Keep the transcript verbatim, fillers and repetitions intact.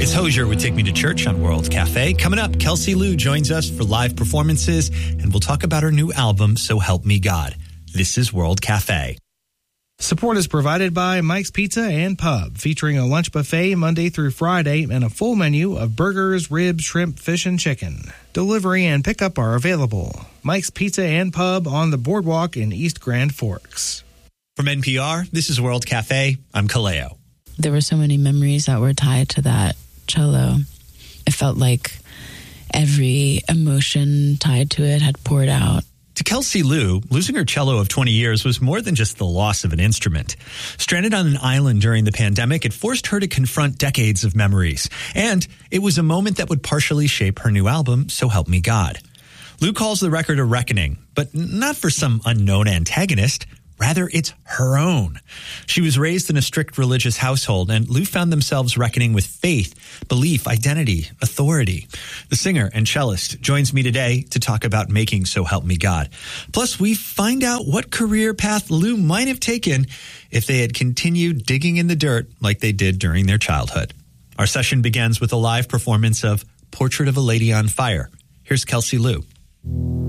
Chris Hosier would Take Me to Church on World Cafe. Coming up, Kelsey Lu joins us for live performances, and we'll talk about her new album, So Help Me God. This is World Cafe. Support is provided by Mike's Pizza and Pub, featuring a lunch buffet Monday through Friday and a full menu of burgers, ribs, shrimp, fish, and chicken. Delivery and pickup are available. Mike's Pizza and Pub on the Boardwalk in East Grand Forks. From N P R, this is World Cafe. I'm Kaleo. There were so many memories that were tied to that cello. It felt like every emotion tied to it had poured out. To Kelsey Lu, losing her cello of twenty years was more than just the loss of an instrument. Stranded on an island during the pandemic, it forced her to confront decades of memories. And it was a moment that would partially shape her new album, So Help Me God. Lu calls the record a reckoning, but not for some unknown antagonist. Rather, it's her own. She was raised in a strict religious household, and Lu found themselves reckoning with faith, belief, identity, authority. The singer and cellist joins me today to talk about making So Help Me God. Plus, we find out what career path Lu might have taken if they had continued digging in the dirt like they did during their childhood. Our session begins with a live performance of Portrait of a Lady on Fire. Here's Kelsey Lu.